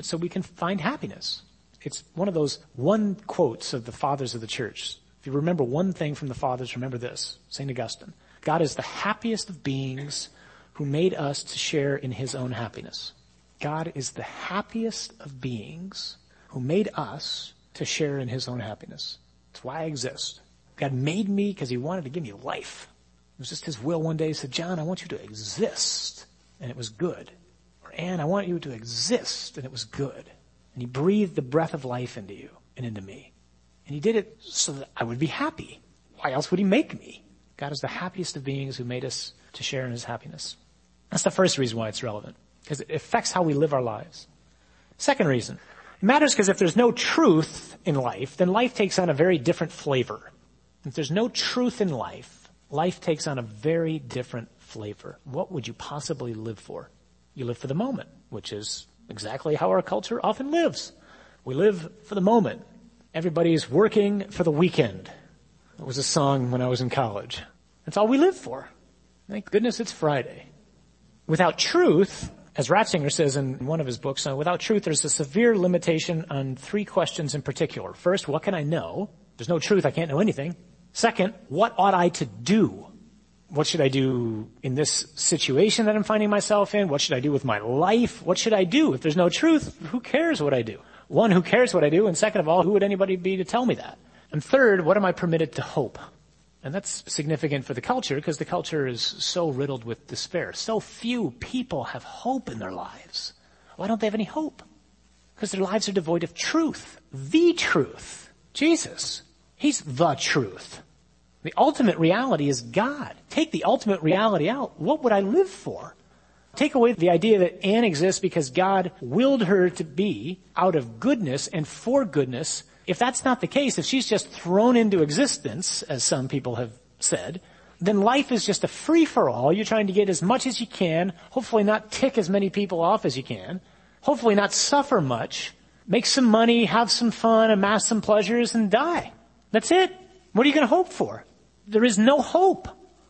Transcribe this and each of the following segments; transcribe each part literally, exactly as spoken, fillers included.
so we can find happiness. It's one of those one quotes of the fathers of the church. If you remember one thing from the fathers, remember this, Saint Augustine. God is the happiest of beings who made us to share in his own happiness. God is the happiest of beings who made us to share in his own happiness. That's why I exist. God made me because he wanted to give me life. It was just his will one day. He said, John, I want you to exist. And it was good. Or Anne, I want you to exist. And it was good. And he breathed the breath of life into you and into me. And he did it so that I would be happy. Why else would he make me? God is the happiest of beings who made us to share in his happiness. That's the first reason why it's relevant, because it affects how we live our lives. Second reason, it matters because if there's no truth in life, then life takes on a very different flavor. If there's no truth in life, life takes on a very different flavor. What would you possibly live for? You live for the moment, which is exactly how our culture often lives. We live for the moment. Everybody's working for the weekend. It was a song when I was in college. That's all we live for. Thank goodness it's Friday. Without truth, as Ratzinger says in one of his books, uh, without truth there's a severe limitation on three questions in particular. First, what can I know? There's no truth, I can't know anything. Second, what ought I to do? What should I do in this situation that I'm finding myself in? What should I do with my life? What should I do? If there's no truth, who cares what I do? One, who cares what I do? And second of all, who would anybody be to tell me that? And third, what am I permitted to hope? And that's significant for the culture because the culture is so riddled with despair. So few people have hope in their lives. Why don't they have any hope? Because their lives are devoid of truth. The truth. Jesus. He's the truth. The ultimate reality is God. Take the ultimate reality out. What would I live for? Take away the idea that Anne exists because God willed her to be out of goodness and for goodness. If that's not the case, if she's just thrown into existence, as some people have said, then life is just a free-for-all. You're trying to get as much as you can, hopefully not tick as many people off as you can, hopefully not suffer much, make some money, have some fun, amass some pleasures, and die. That's it. What are you going to hope for? There is no hope.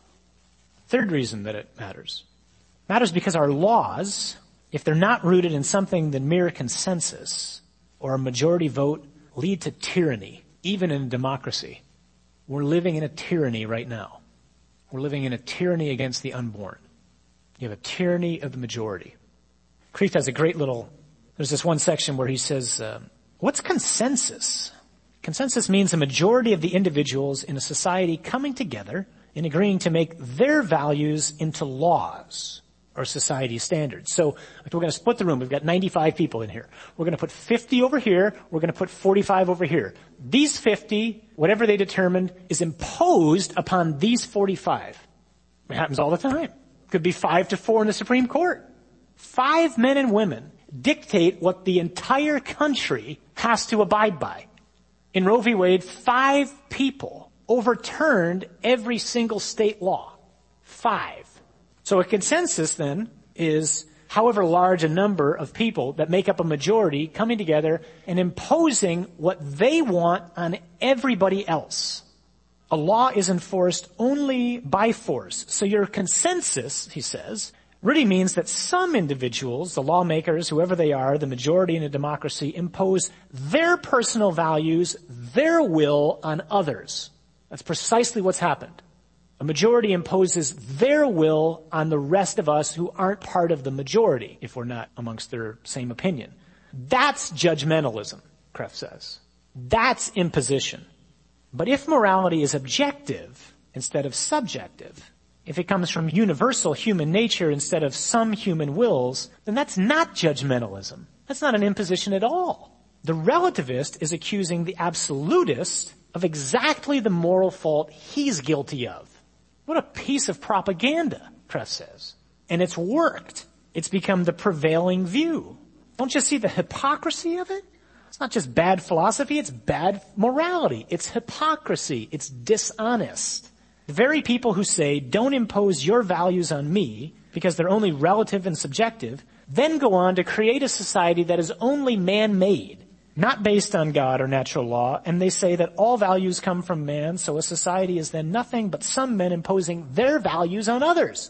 Third reason that it matters. It matters because our laws, if they're not rooted in something than mere consensus or a majority vote, lead to tyranny, even in a democracy. We're living in a tyranny right now. We're living in a tyranny against the unborn. You have a tyranny of the majority. Kreeft has a great little, there's this one section where he says, uh, what's consensus? Consensus means a majority of the individuals in a society coming together and agreeing to make their values into laws or society standards. So we're going to split the room. We've got ninety-five people in here. We're going to put fifty over here. We're going to put forty-five over here. These fifty, whatever they determined, is imposed upon these forty-five. It happens all the time. Could be five to four in the Supreme Court. Five men and women dictate what the entire country has to abide by. In Roe v. Wade, five people overturned every single state law. Five. So a consensus then is however large a number of people that make up a majority coming together and imposing what they want on everybody else. A law is enforced only by force. So your consensus, he says, really means that some individuals, the lawmakers, whoever they are, the majority in a democracy, impose their personal values, their will on others. That's precisely what's happened. A majority imposes their will on the rest of us who aren't part of the majority, if we're not amongst their same opinion. That's judgmentalism, Kreeft says. That's imposition. But if morality is objective instead of subjective, if it comes from universal human nature instead of some human wills, then that's not judgmentalism. That's not an imposition at all. The relativist is accusing the absolutist of exactly the moral fault he's guilty of. What a piece of propaganda, Kreeft says. And it's worked. It's become the prevailing view. Don't you see the hypocrisy of it? It's not just bad philosophy, it's bad morality. It's hypocrisy. It's dishonest. The very people who say, don't impose your values on me because they're only relative and subjective, then go on to create a society that is only man-made, not based on God or natural law, and they say that all values come from man, so a society is then nothing but some men imposing their values on others.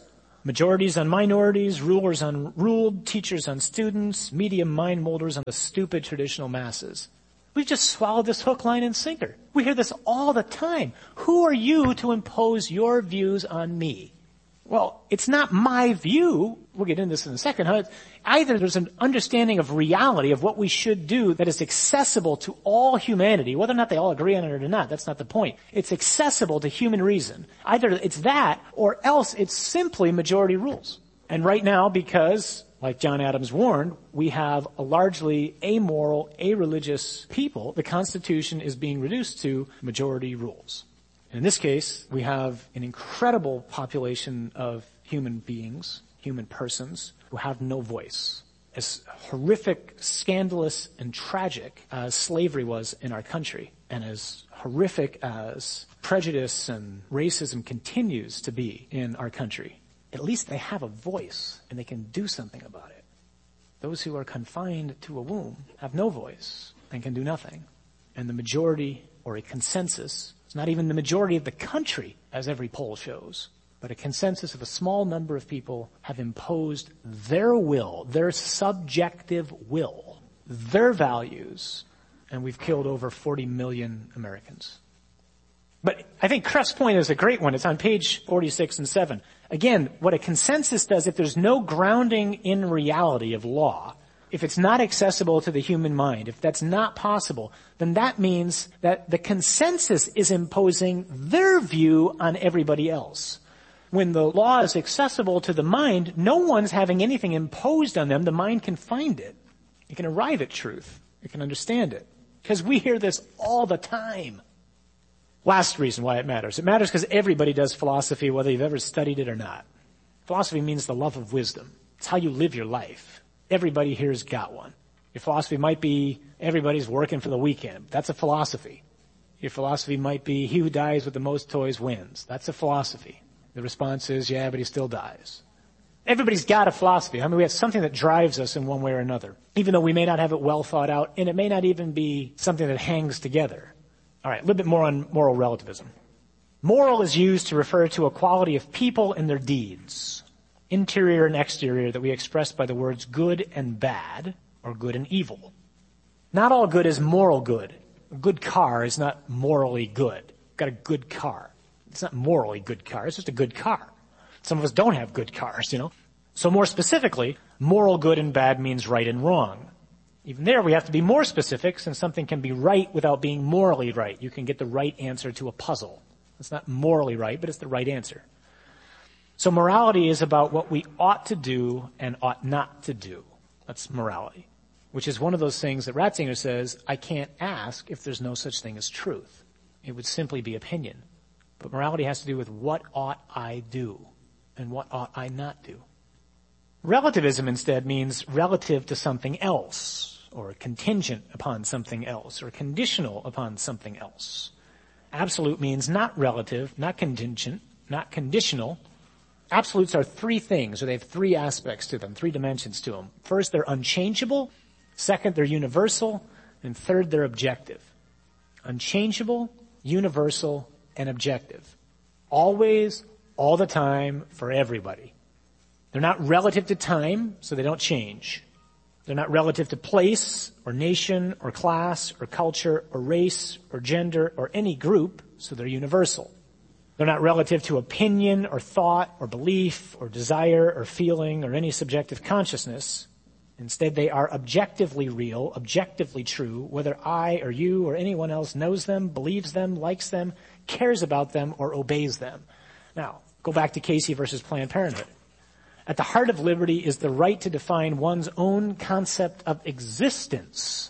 Majorities on minorities, rulers on ruled, teachers on students, media mind molders on the stupid traditional masses. We've just swallowed this hook, line, and sinker. We hear this all the time. Who are you to impose your views on me? Well, it's not my view. We'll get into this in a second. Huh? Either there's an understanding of reality of what we should do that is accessible to all humanity, whether or not they all agree on it or not. That's not the point. It's accessible to human reason. Either it's that or else it's simply majority rules. And right now, because, like John Adams warned, we have a largely amoral, a-religious people, the Constitution is being reduced to majority rules. In this case, we have an incredible population of human beings, human persons, who have no voice. As horrific, scandalous, and tragic as slavery was in our country, and as horrific as prejudice and racism continues to be in our country, at least they have a voice, and they can do something about it. Those who are confined to a womb have no voice and can do nothing. And the majority, or a consensus, not even the majority of the country, as every poll shows, but a consensus of a small number of people have imposed their will, their subjective will, their values, and we've killed over forty million Americans. But I think Kreff's point is a great one. It's on page forty-six and seven. Again, what a consensus does, if there's no grounding in reality of law, if it's not accessible to the human mind, if that's not possible, then that means that the consensus is imposing their view on everybody else. When the law is accessible to the mind, no one's having anything imposed on them. The mind can find it. It can arrive at truth. It can understand it. Because we hear this all the time. Last reason why it matters. It matters because everybody does philosophy, whether you've ever studied it or not. Philosophy means the love of wisdom. It's how you live your life. Everybody here's got one. Your philosophy might be everybody's working for the weekend. That's a philosophy. Your philosophy might be he who dies with the most toys wins. That's a philosophy. The response is, yeah, but he still dies. Everybody's got a philosophy. I mean, we have something that drives us in one way or another, even though we may not have it well thought out, and it may not even be something that hangs together. All right, a little bit more on moral relativism. Moral is used to refer to a quality of people and their deeds, interior and exterior, that we express by the words good and bad, or good and evil. Not all good is moral good. A good car is not morally good. Got a good car. It's not morally good car. It's just a good car. Some of us don't have good cars, you know. So more specifically, moral good and bad means right and wrong. Even there, we have to be more specific, since something can be right without being morally right. You can get the right answer to a puzzle. It's not morally right, but it's the right answer. So morality is about what we ought to do and ought not to do. That's morality, which is one of those things that Ratzinger says, I can't ask if there's no such thing as truth. It would simply be opinion. But morality has to do with what ought I do and what ought I not do. Relativism instead means relative to something else, or contingent upon something else, or conditional upon something else. Absolute means not relative, not contingent, not conditional. Absolutes are three things, or they have three aspects to them, three dimensions to them. First, they're unchangeable. Second, they're universal. And third, they're objective. Unchangeable, universal, and objective. Always, all the time, for everybody. They're not relative to time, so they don't change. They're not relative to place, or nation, or class, or culture, or race, or gender, or any group, so they're universal. They're not relative to opinion, or thought, or belief, or desire, or feeling, or any subjective consciousness. Instead, they are objectively real, objectively true, whether I or you or anyone else knows them, believes them, likes them, cares about them, or obeys them. Now, go back to Casey versus Planned Parenthood. At the heart of liberty is the right to define one's own concept of existence.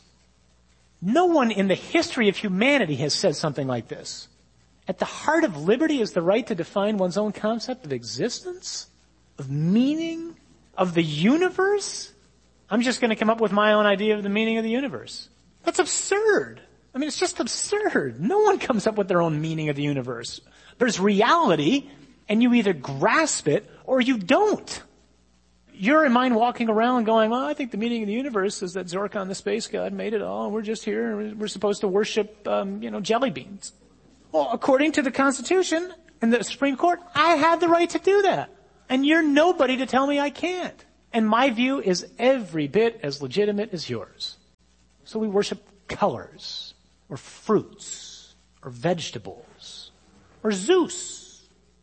No one in the history of humanity has said something like this. At the heart of liberty is the right to define one's own concept of existence, of meaning, of the universe. I'm just going to come up with my own idea of the meaning of the universe. That's absurd. I mean, it's just absurd. No one comes up with their own meaning of the universe. There's reality, and you either grasp it or you don't. You're in mind walking around going, well, I think the meaning of the universe is that Zorkon, the space god, made it all, and we're just here, and we're supposed to worship, um, you know, jelly beans. Well, according to the Constitution and the Supreme Court, I have the right to do that. And you're nobody to tell me I can't. And my view is every bit as legitimate as yours. So we worship colors, or fruits, or vegetables, or Zeus.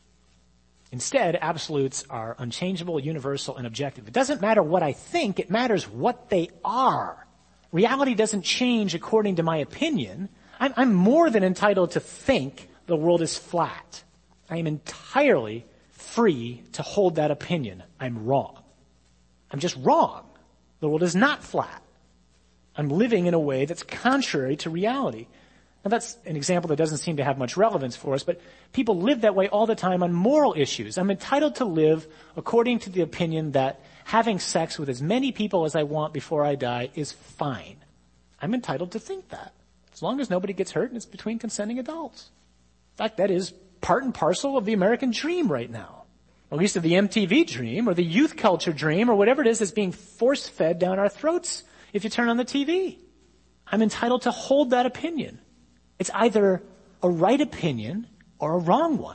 Instead, absolutes are unchangeable, universal, and objective. It doesn't matter what I think, it matters what they are. Reality doesn't change according to my opinion. I'm, I'm more than entitled to think the world is flat. I am entirely free to hold that opinion. I'm wrong. I'm just wrong. The world is not flat. I'm living in a way that's contrary to reality. Now that's an example that doesn't seem to have much relevance for us, but people live that way all the time on moral issues. I'm entitled to live according to the opinion that having sex with as many people as I want before I die is fine. I'm entitled to think that, as long as nobody gets hurt and it's between consenting adults. In fact, that is part and parcel of the American dream right now. Or at least of the M T V dream, or the youth culture dream, or whatever it is that's being force-fed down our throats if you turn on the T V. I'm entitled to hold that opinion. It's either a right opinion or a wrong one.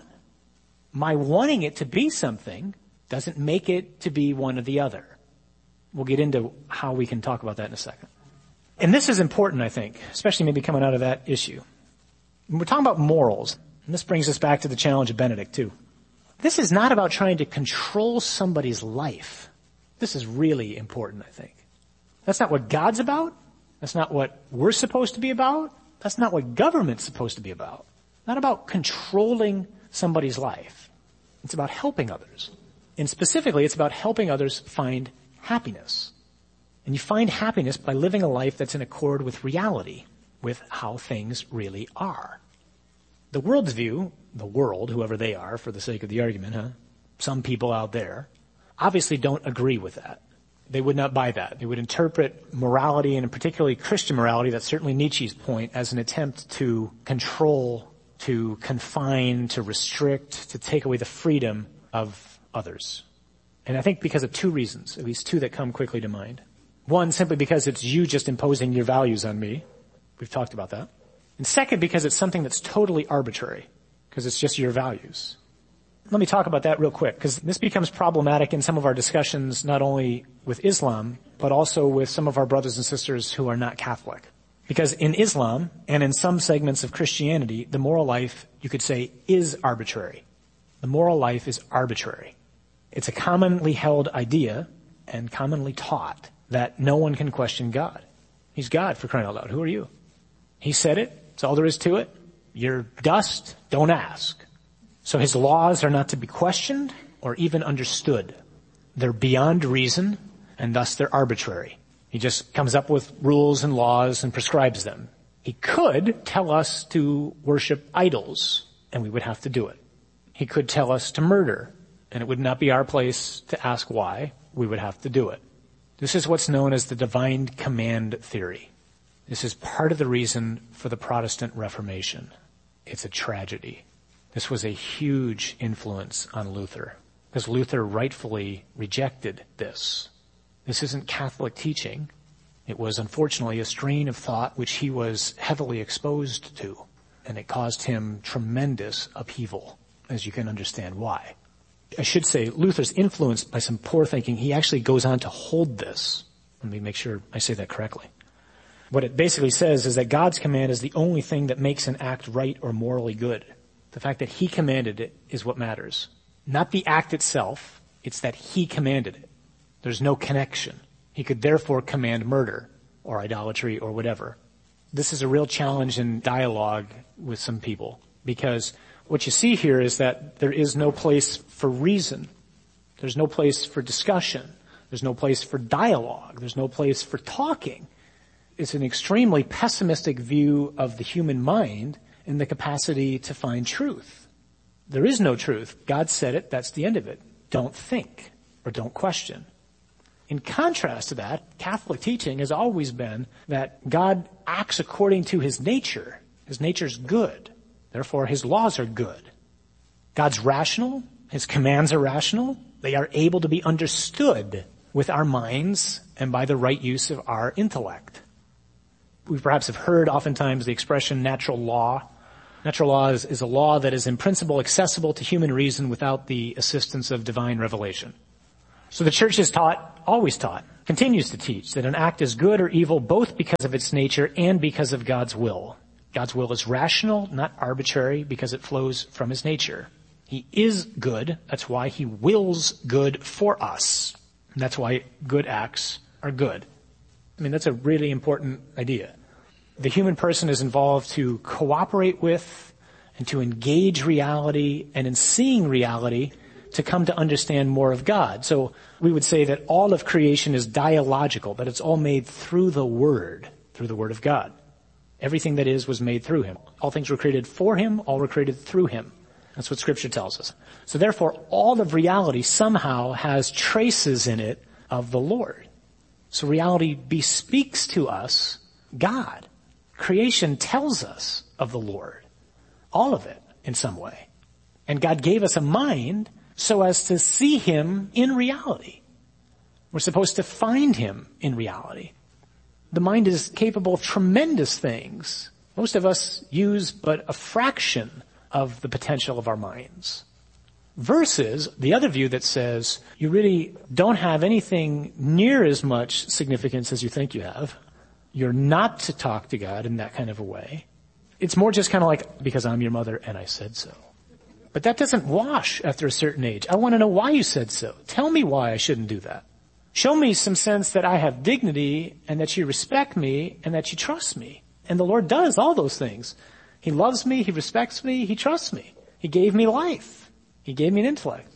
My wanting it to be something doesn't make it to be one or the other. We'll get into how we can talk about that in a second. And this is important, I think, especially maybe coming out of that issue. When we're talking about morals, and this brings us back to the challenge of Benedict, too. This is not about trying to control somebody's life. This is really important, I think. That's not what God's about. That's not what we're supposed to be about. That's not what government's supposed to be about. Not about controlling somebody's life. It's about helping others. And specifically, it's about helping others find happiness. And you find happiness by living a life that's in accord with reality, with how things really are. The world's view, the world, whoever they are, for the sake of the argument, huh? Some people out there, obviously don't agree with that. They would not buy that. They would interpret morality, and particularly Christian morality, that's certainly Nietzsche's point, as an attempt to control, to confine, to restrict, to take away the freedom of others. And I think because of two reasons, at least two that come quickly to mind. One, simply because it's you just imposing your values on me. We've talked about that. And second, because it's something that's totally arbitrary, because it's just your values. Let me talk about that real quick, because this becomes problematic in some of our discussions, not only with Islam, but also with some of our brothers and sisters who are not Catholic. Because in Islam, and in some segments of Christianity, the moral life, you could say, is arbitrary. The moral life is arbitrary. It's a commonly held idea, and commonly taught, that no one can question God. He's God, for crying out loud. Who are you? He said it. That's all there is to it. You're dust. Don't ask. So his laws are not to be questioned or even understood. They're beyond reason, and thus they're arbitrary. He just comes up with rules and laws and prescribes them. He could tell us to worship idols, and we would have to do it. He could tell us to murder, and it would not be our place to ask why. We would have to do it. This is what's known as the divine command theory. This is part of the reason for the Protestant Reformation. It's a tragedy. This was a huge influence on Luther, because Luther rightfully rejected this. This isn't Catholic teaching. It was unfortunately a strain of thought which he was heavily exposed to, and it caused him tremendous upheaval, as you can understand why. I should say Luther's influenced by some poor thinking. He actually goes on to hold this. Let me make sure I say that correctly. What it basically says is that God's command is the only thing that makes an act right or morally good. The fact that he commanded it is what matters. Not the act itself, it's that he commanded it. There's no connection. He could therefore command murder or idolatry or whatever. This is a real challenge in dialogue with some people, because what you see here is that there is no place for reason. There's no place for discussion. There's no place for dialogue. There's no place for talking. It's an extremely pessimistic view of the human mind and the capacity to find truth. There is no truth. God said it. That's the end of it. Don't think or don't question. In contrast to that, Catholic teaching has always been that God acts according to his nature. His nature's good. Therefore, his laws are good. God's rational. His commands are rational. They are able to be understood with our minds and by the right use of our intellect. We perhaps have heard oftentimes the expression natural law. Natural law is, is a law that is in principle accessible to human reason without the assistance of divine revelation. So the church has taught, always taught, continues to teach that an act is good or evil both because of its nature and because of God's will. God's will is rational, not arbitrary, because it flows from his nature. He is good. That's why he wills good for us. And that's why good acts are good. I mean, that's a really important idea. The human person is involved to cooperate with and to engage reality, and in seeing reality, to come to understand more of God. So we would say that all of creation is dialogical, that it's all made through the Word, through the Word of God. Everything that is was made through him. All things were created for him, all were created through him. That's what Scripture tells us. So therefore, all of reality somehow has traces in it of the Lord. So reality bespeaks to us God. Creation tells us of the Lord. All of it, in some way. And God gave us a mind so as to see him in reality. We're supposed to find him in reality. The mind is capable of tremendous things. Most of us use but a fraction of the potential of our minds. Versus the other view that says you really don't have anything near as much significance as you think you have. You're not to talk to God in that kind of a way. It's more just kind of like, because I'm your mother and I said so. But that doesn't wash after a certain age. I want to know why you said so. Tell me why I shouldn't do that. Show me some sense that I have dignity and that you respect me and that you trust me. And the Lord does all those things. He loves me, he respects me, he trusts me. He gave me life. He gave me an intellect.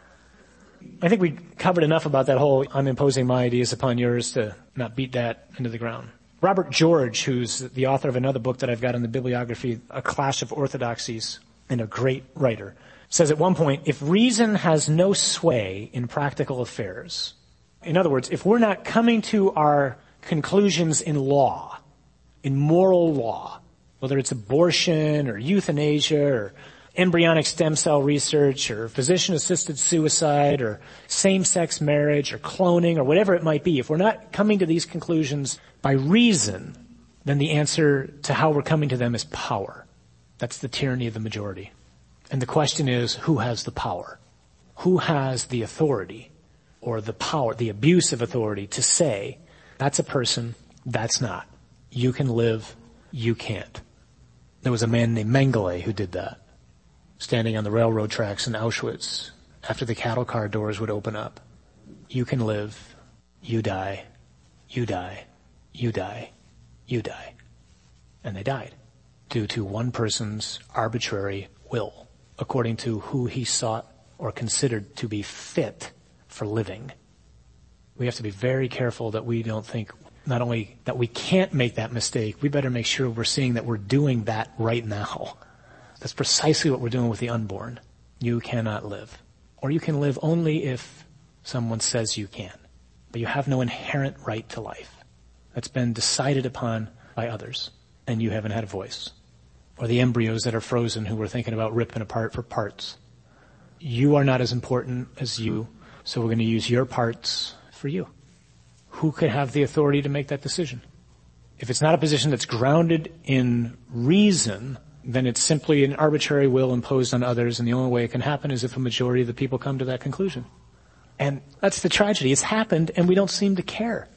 I think we covered enough about that whole I'm imposing my ideas upon yours to not beat that into the ground. Robert George, who's the author of another book that I've got in the bibliography, A Clash of Orthodoxies, and a great writer, says at one point, if reason has no sway in practical affairs, in other words, if we're not coming to our conclusions in law, in moral law, whether it's abortion or euthanasia or embryonic stem cell research or physician-assisted suicide or same-sex marriage or cloning or whatever it might be, if we're not coming to these conclusions by reason, then the answer to how we're coming to them is power. That's the tyranny of the majority. And the question is, who has the power? Who has the authority or the power, the abuse of authority to say, that's a person, that's not. You can live, you can't. There was a man named Mengele who did that, standing on the railroad tracks in Auschwitz after the cattle car doors would open up. You can live, you die, you die, you die, you die. And they died due to one person's arbitrary will, according to who he sought or considered to be fit for living. We have to be very careful that we don't think not only that we can't make that mistake, we better make sure we're seeing that we're doing that right now. That's precisely what we're doing with the unborn. You cannot live. Or you can live only if someone says you can. But you have no inherent right to life. That's been decided upon by others, and you haven't had a voice. Or the embryos that are frozen who we're thinking about ripping apart for parts. You are not as important as you, so we're going to use your parts for you. Who could have the authority to make that decision? If it's not a position that's grounded in reason, then it's simply an arbitrary will imposed on others, and the only way it can happen is if a majority of the people come to that conclusion. And that's the tragedy. It's happened, and we don't seem to care.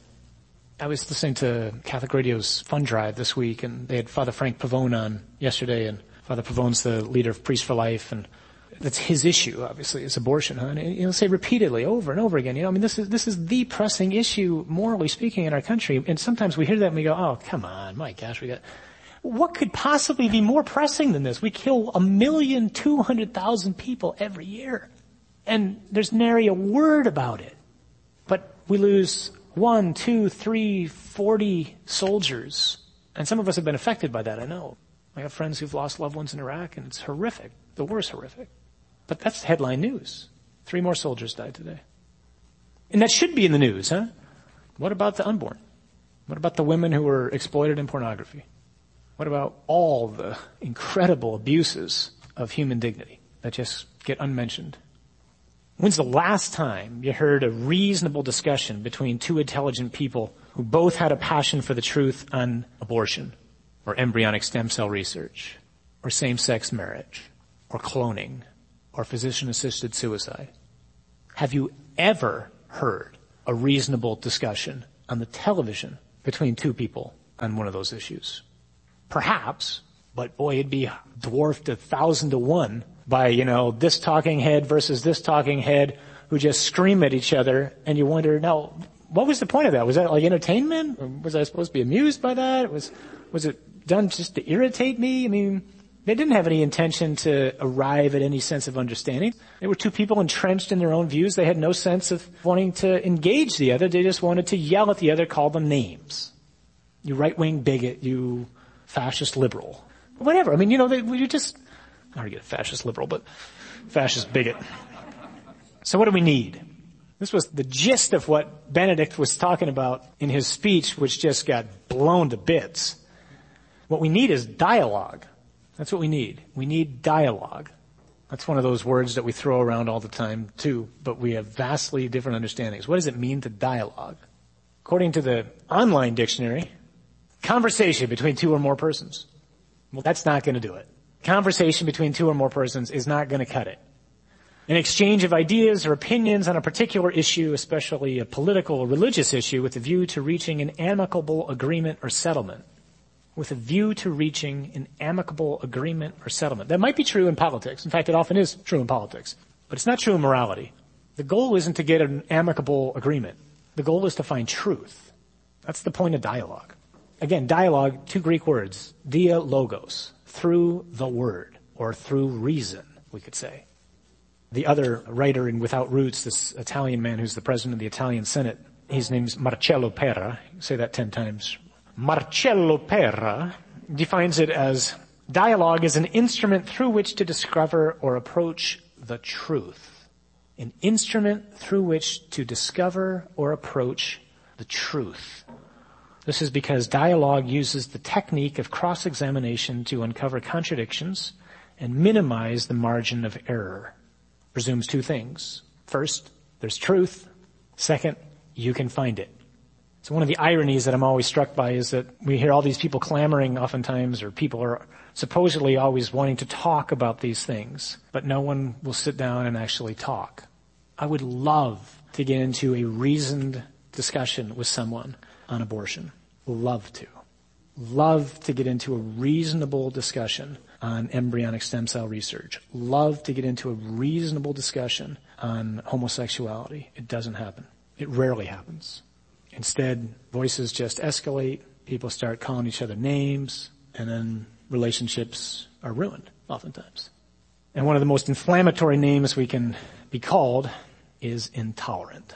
I was listening to Catholic Radio's Fund Drive this week, and they had Father Frank Pavone on yesterday, and Father Pavone's the leader of Priests for Life, and that's his issue, obviously, is abortion, huh? And he'll say repeatedly, over and over again, you know, I mean, this is, this is the pressing issue, morally speaking, in our country. And sometimes we hear that and we go, oh, come on, my gosh, we got, what could possibly be more pressing than this? We kill a million, two hundred thousand people every year. And there's nary a word about it. But we lose one, two, three, forty soldiers. And some of us have been affected by that, I know. I have friends who've lost loved ones in Iraq, and it's horrific. The war's horrific. But that's headline news. Three more soldiers died today. And that should be in the news, huh? What about the unborn? What about the women who were exploited in pornography? What about all the incredible abuses of human dignity that just get unmentioned? When's the last time you heard a reasonable discussion between two intelligent people who both had a passion for the truth on abortion or embryonic stem cell research or same-sex marriage, or cloning, or physician-assisted suicide? Have you ever heard a reasonable discussion on the television between two people on one of those issues? Perhaps, but boy, it'd be dwarfed a thousand to one by, you know, this talking head versus this talking head who just scream at each other, and you wonder, now, what was the point of that? Was that like entertainment? Or was I supposed to be amused by that? Was, was it done just to irritate me? I mean, they didn't have any intention to arrive at any sense of understanding. They were two people entrenched in their own views. They had no sense of wanting to engage the other. They just wanted to yell at the other, call them names. You right-wing bigot, you fascist liberal. Whatever. I mean, you know, they, you just, I already get a fascist liberal, but fascist bigot. So what do we need? This was the gist of what Benedict was talking about in his speech, which just got blown to bits. What we need is dialogue. That's what we need. We need dialogue. That's one of those words that we throw around all the time too, but we have vastly different understandings. What does it mean to dialogue? According to the online dictionary, conversation between two or more persons. Well, that's not going to do it. Conversation between two or more persons is not going to cut it. An exchange of ideas or opinions on a particular issue, especially a political or religious issue, with a view to reaching an amicable agreement or settlement. With a view to reaching an amicable agreement or settlement. That might be true in politics. In fact, it often is true in politics. But it's not true in morality. The goal isn't to get an amicable agreement. The goal is to find truth. That's the point of dialogue. Again, dialogue, two Greek words, dia logos, through the word, or through reason, we could say. The other writer in Without Roots, this Italian man who's the president of the Italian Senate, his name's Marcello Pera. Say that ten times. Marcello Pera defines it as dialogue is an instrument through which to discover or approach the truth. An instrument through which to discover or approach the truth. This is because dialogue uses the technique of cross-examination to uncover contradictions and minimize the margin of error. Presumes two things. First, there's truth. Second, you can find it. So one of the ironies that I'm always struck by is that we hear all these people clamoring oftentimes, or people are supposedly always wanting to talk about these things, but no one will sit down and actually talk. I would love to get into a reasoned discussion with someone on abortion. Love to. Love to get into a reasonable discussion on embryonic stem cell research. Love to get into a reasonable discussion on homosexuality. It doesn't happen. It rarely happens. Instead, voices just escalate, people start calling each other names, and then relationships are ruined, oftentimes. And one of the most inflammatory names we can be called is intolerant.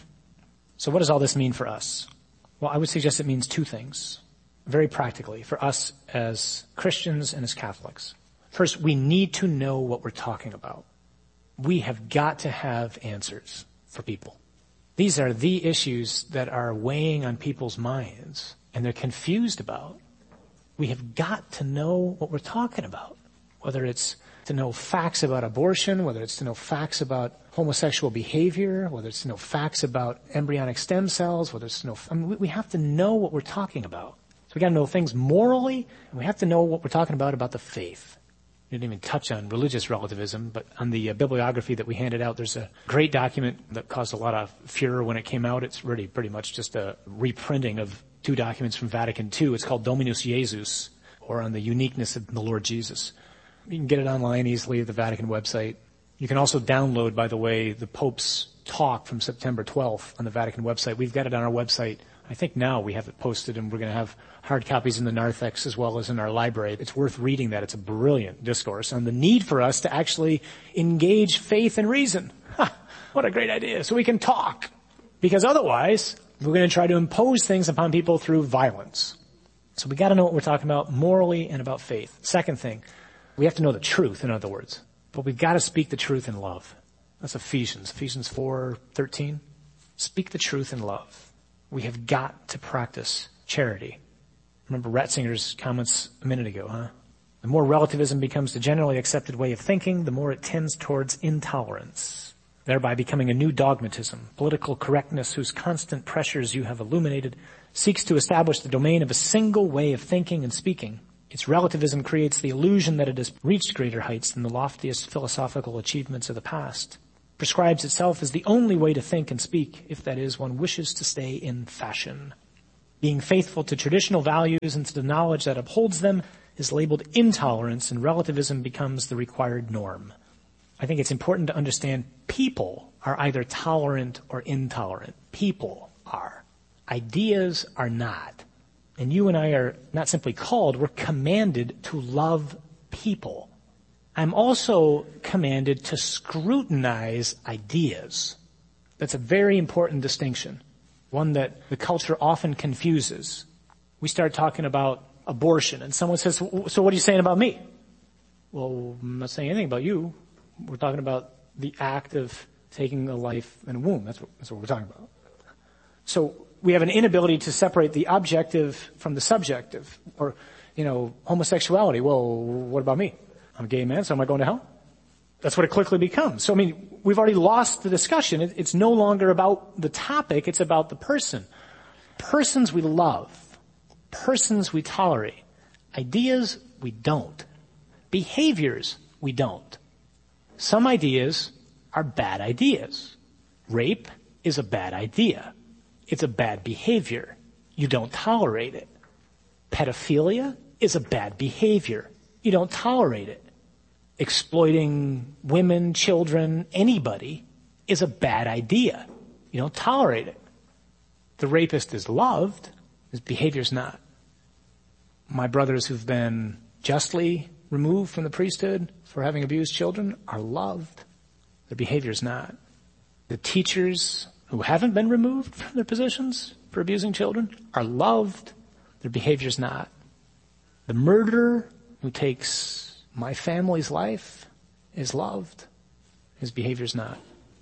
So what does all this mean for us? Well, I would suggest it means two things, very practically, for us as Christians and as Catholics. First, we need to know what we're talking about. We have got to have answers for people. These are the issues that are weighing on people's minds, and they're confused about. We have got to know what we're talking about, whether it's to know facts about abortion, whether it's to know facts about homosexual behavior, whether it's to know facts about embryonic stem cells, whether it's to know, I mean, we have to know what we're talking about. So we got to know things morally, and we have to know what we're talking about about the faith. We didn't even touch on religious relativism, but on the uh, bibliography that we handed out, there's a great document that caused a lot of furor when it came out. It's really pretty much just a reprinting of two documents from Vatican Two. It's called Dominus Jesus, or on the uniqueness of the Lord Jesus. You can get it online easily at the Vatican website. You can also download, by the way, the Pope's talk from September twelfth on the Vatican website. We've got it on our website. I think now we have it posted, and we're going to have hard copies in the narthex as well as in our library. It's worth reading that. It's a brilliant discourse on the need for us to actually engage faith and reason. Ha, what a great idea. So we can talk. Because otherwise, we're going to try to impose things upon people through violence. So we got to know what we're talking about morally and about faith. Second thing, we have to know the truth, in other words. But we've got to speak the truth in love. That's Ephesians. Ephesians four thirteen. Speak the truth in love. We have got to practice charity. Remember Ratzinger's comments a minute ago, huh? The more relativism becomes the generally accepted way of thinking, the more it tends towards intolerance, thereby becoming a new dogmatism. Political correctness, whose constant pressures you have illuminated, seeks to establish the domain of a single way of thinking and speaking. Its relativism creates the illusion that it has reached greater heights than the loftiest philosophical achievements of the past. Prescribes itself as the only way to think and speak, if that is, one wishes to stay in fashion. Being faithful to traditional values and to the knowledge that upholds them is labeled intolerance, and relativism becomes the required norm. I think it's important to understand people are either tolerant or intolerant. People are. Ideas are not. And you and I are not simply called, we're commanded to love people. I'm also commanded to scrutinize ideas. That's a very important distinction, one that the culture often confuses. We start talking about abortion, and someone says, so what are you saying about me? Well, I'm not saying anything about you. We're talking about the act of taking a life in a womb. That's what, that's what we're talking about. So we have an inability to separate the objective from the subjective. Or, you know, homosexuality. Well, what about me? I'm a gay man, so am I going to hell? That's what it quickly becomes. So, I mean, we've already lost the discussion. It, it's no longer about the topic. It's about the person. Persons we love. Persons we tolerate. Ideas we don't. Behaviors we don't. Some ideas are bad ideas. Rape is a bad idea. It's a bad behavior. You don't tolerate it. Pedophilia is a bad behavior. You don't tolerate it. Exploiting women, children, anybody is a bad idea. You don't tolerate it. The rapist is loved. His behavior's not. My brothers who've been justly removed from the priesthood for having abused children are loved. Their behavior's not. The teachers who haven't been removed from their positions for abusing children are loved. Their behavior's not. The murderer who takes my family's life is loved. His behavior's not.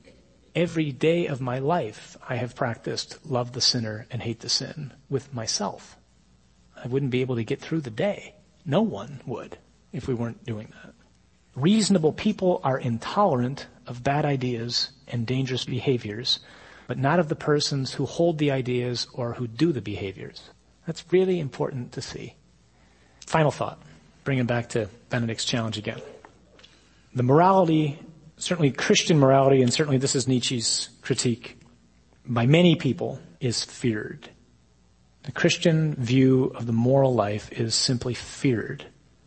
Every day of my life, I have practiced love the sinner and hate the sin with myself. I wouldn't be able to get through the day. No one would if we weren't doing that. Reasonable people are intolerant of bad ideas and dangerous behaviors, but not of the persons who hold the ideas or who do the behaviors. That's really important to see. Final thought, bringing back to Benedict's challenge again. The morality, certainly Christian morality, and certainly this is Nietzsche's critique, by many people is feared. The Christian view of the moral life is simply feared.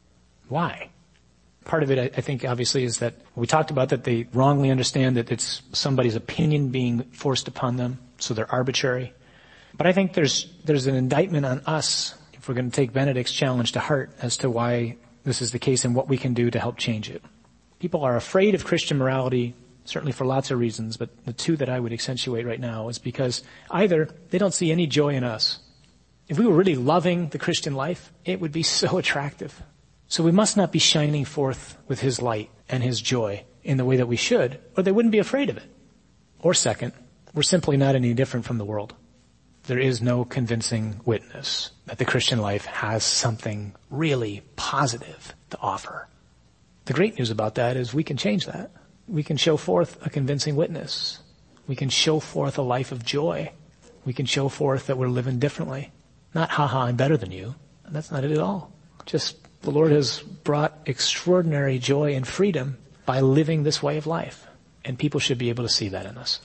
Why? Part of it, I think, obviously, is that we talked about that they wrongly understand that it's somebody's opinion being forced upon them, so they're arbitrary. But I think there's there's an indictment on us, if we're going to take Benedict's challenge to heart, as to why this is the case and what we can do to help change it. People are afraid of Christian morality, certainly for lots of reasons, but the two that I would accentuate right now is because either they don't see any joy in us. If we were really loving the Christian life, it would be so attractive. So we must not be shining forth with his light and his joy in the way that we should, or they wouldn't be afraid of it. Or second, we're simply not any different from the world. There is no convincing witness that the Christian life has something really positive to offer. The great news about that is we can change that. We can show forth a convincing witness. We can show forth a life of joy. We can show forth that we're living differently. Not, ha-ha, I'm better than you. And that's not it at all. Just the Lord has brought extraordinary joy and freedom by living this way of life. And people should be able to see that in us.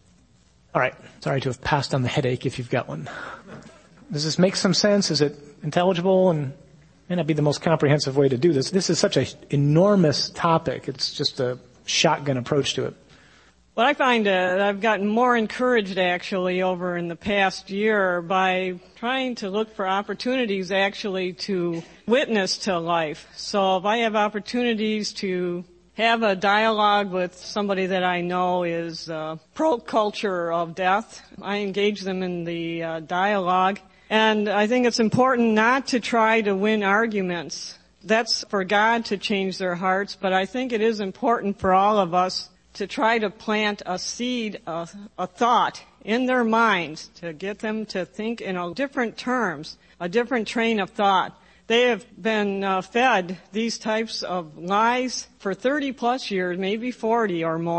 All right. Sorry to have passed on the headache if you've got one. Does this make some sense? Is it intelligible? And may not be the most comprehensive way to do this. This is such an enormous topic. It's just a shotgun approach to it. Well, I find uh, I've gotten more encouraged actually over in the past year by trying to look for opportunities actually to witness to life. So if I have opportunities to have a dialogue with somebody that I know is uh, pro-culture of death, I engage them in the uh, dialogue. And I think it's important not to try to win arguments. That's for God to change their hearts, but I think it is important for all of us to try to plant a seed, a, a thought in their minds to get them to think in a different terms, a different train of thought. They have been uh, fed these types of lies for thirty plus years, maybe forty or more.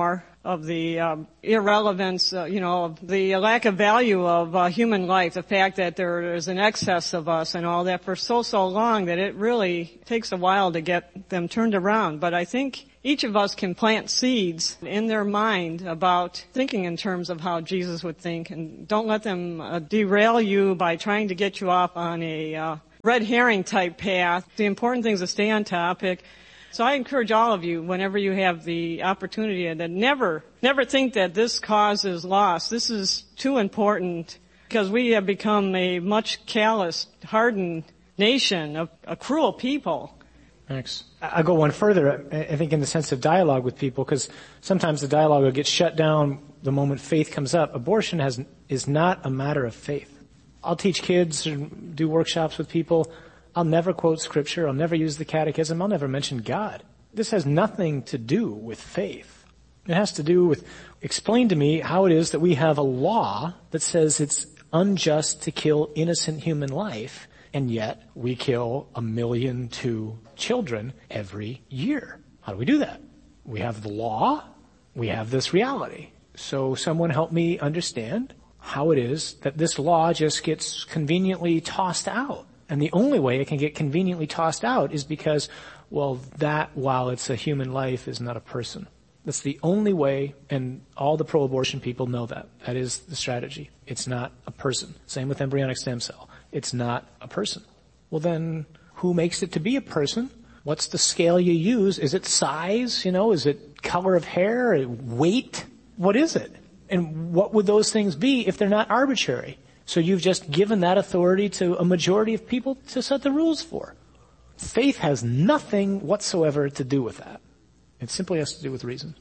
of the um, irrelevance, uh, you know, of the lack of value of uh, human life, the fact that there is an excess of us and all that for so, so long that it really takes a while to get them turned around. But I think each of us can plant seeds in their mind about thinking in terms of how Jesus would think, and don't let them uh, derail you by trying to get you off on a uh, red herring type path. The important thing is to stay on topic. So I encourage all of you, whenever you have the opportunity, to never, never think that this cause is lost. This is too important because we have become a much calloused, hardened nation, a, a cruel people. Thanks. I'll go one further, I think, in the sense of dialogue with people, because sometimes the dialogue will get shut down the moment faith comes up. Abortion has, is not a matter of faith. I'll teach kids and do workshops with people. I'll never quote scripture. I'll never use the catechism. I'll never mention God. This has nothing to do with faith. It has to do with, explain to me how it is that we have a law that says it's unjust to kill innocent human life, and yet we kill a million two children every year. How do we do that? We have the law. We have this reality. So someone help me understand how it is that this law just gets conveniently tossed out. And the only way it can get conveniently tossed out is because, well, that, while it's a human life, is not a person. That's the only way, and all the pro-abortion people know that. That is the strategy. It's not a person. Same with embryonic stem cell. It's not a person. Well, then, who makes it to be a person? What's the scale you use? Is it size? You know, is it color of hair? Weight? What is it? And what would those things be if they're not arbitrary? So you've just given that authority to a majority of people to set the rules for. Faith has nothing whatsoever to do with that. It simply has to do with reason.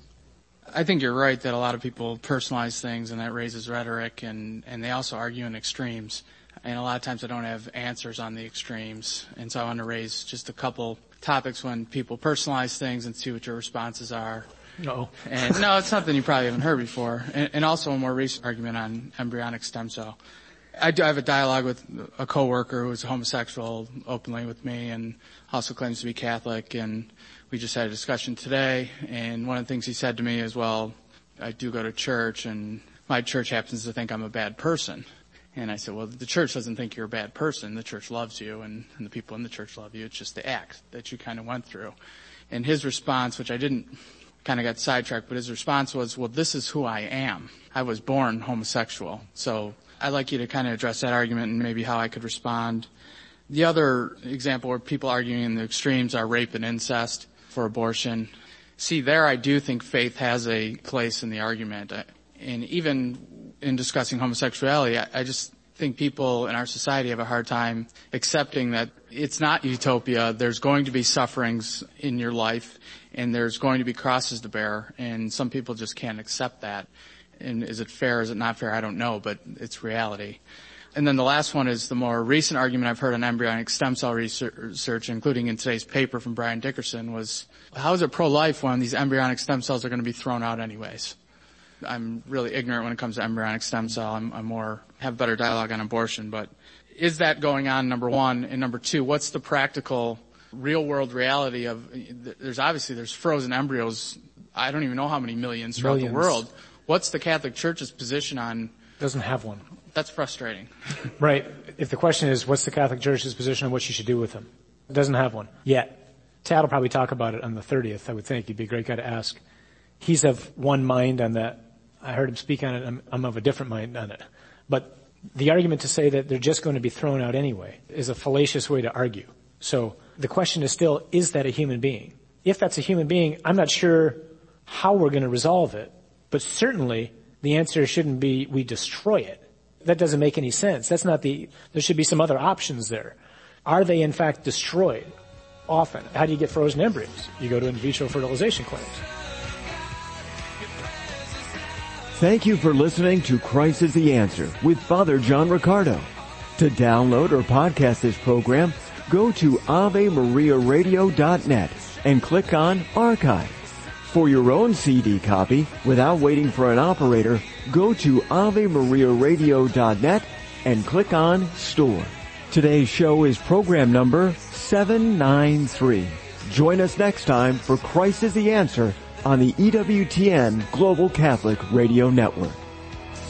I think you're right that a lot of people personalize things, and that raises rhetoric, and, and they also argue in extremes. And a lot of times I don't have answers on the extremes. And so I want to raise just a couple topics when people personalize things and see what your responses are. No. And no, it's something you probably haven't heard before. And, and also a more recent argument on embryonic stem cell. I do have a dialogue with a coworker who's homosexual openly with me and also claims to be Catholic, and we just had a discussion today, and one of the things he said to me is, well, I do go to church, and my church happens to think I'm a bad person. And I said, well, the church doesn't think you're a bad person. The church loves you, and, and the people in the church love you. It's just the act that you kind of went through. And his response, which I didn't, kind of got sidetracked, but his response was, well, this is who I am. I was born homosexual, so I'd like you to kind of address that argument and maybe how I could respond. The other example where people arguing in the extremes are rape and incest for abortion. See, there I do think faith has a place in the argument. And even in discussing homosexuality, I just think people in our society have a hard time accepting that it's not utopia. There's going to be sufferings in your life, and there's going to be crosses to bear, and some people just can't accept that. And is it fair, is it not fair? I don't know, but it's reality. And then the last one is the more recent argument I've heard on embryonic stem cell research, including in today's paper from Brian Dickerson, was how is it pro-life when these embryonic stem cells are going to be thrown out anyways? I'm really ignorant when it comes to embryonic stem cell. I'm, I'm more, have better dialogue on abortion, but is that going on, number one? And number two, what's the practical real world reality of, there's obviously, there's frozen embryos, I don't even know how many millions throughout millions. the world. What's the Catholic Church's position on? Doesn't have one. That's frustrating. Right. If the question is, what's the Catholic Church's position on what you should do with them? It doesn't have one yet. Tad will probably talk about it on the thirtieth, I would think. He'd be a great guy to ask. He's of one mind on that. I heard him speak on it. I'm, I'm of a different mind on it. But the argument to say that they're just going to be thrown out anyway is a fallacious way to argue. So the question is still, is that a human being? If that's a human being, I'm not sure how we're going to resolve it. But certainly the answer shouldn't be we destroy it. That doesn't make any sense. That's not the, there should be some other options there. Are they in fact destroyed? Often. How do you get frozen embryos? You go to in vitro fertilization clinics. Thank you for listening to Christ is the Answer with Father John Riccardo. To download or podcast this program, go to ave maria radio dot net and click on Archive. For your own C D copy, without waiting for an operator, go to ave maria radio dot net and click on Store. Today's show is program number seven ninety-three. Join us next time for Christ is the Answer on the E W T N Global Catholic Radio Network.